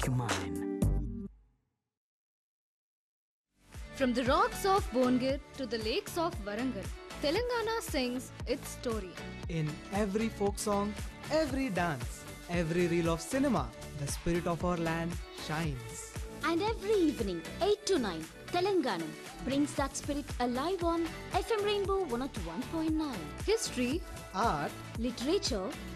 mine. From the rocks of Bongir to the lakes of Warangal, Telangana sings its story. In every folk song, every dance, every reel of cinema, the spirit of our land shines. And every evening, 8 to 9, Telangana brings that spirit alive on FM Rainbow 101.9. History, Art, Literature,